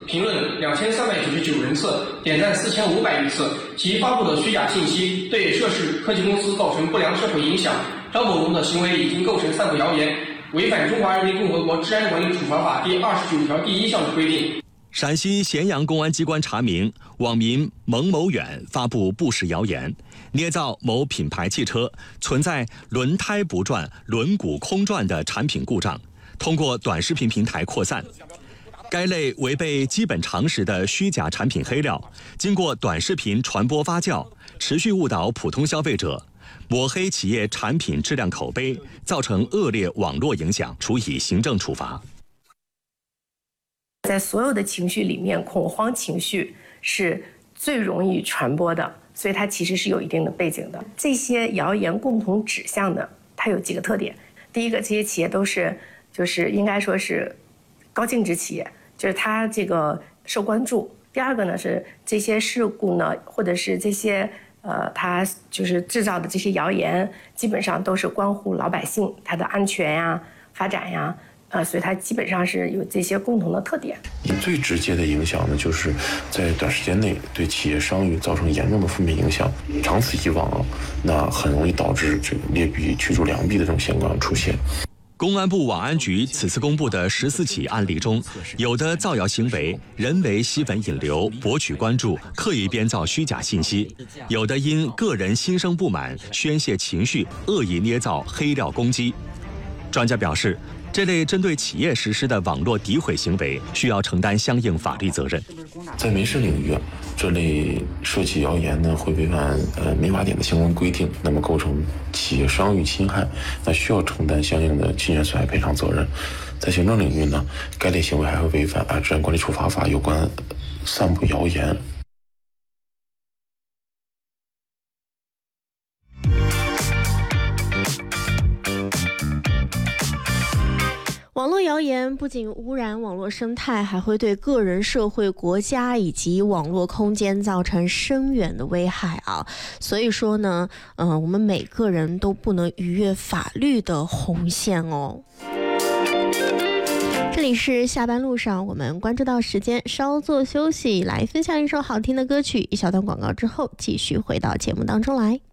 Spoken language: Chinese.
评论2399人次，点赞4500余次，其发布的虚假信息对涉事科技公司造成不良社会影响。张某龙的行为已经构成散布谣言，违反《中华人民共和国治安管理处罚法》第29条第1项的规定。 陕西咸阳公安机关查明，网民蒙某远发布不实谣言，捏造某品牌汽车存在轮胎不转、轮毂空转的产品故障，通过短视频平台扩散。该类违背基本常识的虚假产品黑料，经过短视频传播发酵，持续误导普通消费者，抹黑企业产品质量口碑，造成恶劣网络影响，处以行政处罚。 在所有的情绪里面，恐慌情绪是最容易传播的，所以它其实是有一定的背景的。这些谣言共同指向的，它有几个特点。第一个，这些企业都是就是应该说是高净值企业，就是它这个受关注。第二个呢是这些事故呢，或者是这些它就是制造的这些谣言，基本上都是关乎老百姓它的安全呀、发展呀。所以它基本上是有这些共同的特点。 最直接的影响呢，就是在短时间内对企业商誉造成严重的负面影响。长此以往，那很容易导致这个劣币驱逐良币的这种现象出现。 公安部网安局此次公布的14起案例中，有的造谣行为人为吸粉引流、博取关注，刻意编造虚假信息；有的因个人心生不满、宣泄情绪，恶意捏造黑料攻击。专家表示，这类针对企业实施的网络诋毁行为，需要承担相应法律责任。 在民事领域，这类涉及谣言呢，会违反民法典的相关规定，那么构成企业商誉侵害，那需要承担相应的侵权损害赔偿责任。在行政领域呢，该类行为还会违反治安管理处罚法有关散布谣言。 网络谣言不仅污染网络生态，还会对个人、社会、国家以及网络空间造成深远的危害啊！所以说呢，我们每个人都不能逾越法律的红线哦。这里是下班路上，我们关注到时间，稍作休息，来分享一首好听的歌曲，一小段广告之后，继续回到节目当中来。